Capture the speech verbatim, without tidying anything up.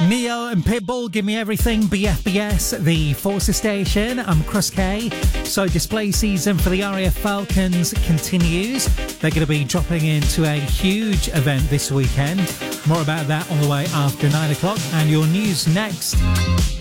Neo and Pitbull, Give Me Everything, B F B S, the Forces Station. I'm Chris K. So display season for the R A F Falcons continues. They're going to be dropping into a huge event this weekend. More about that on the way after nine o'clock, and your news next.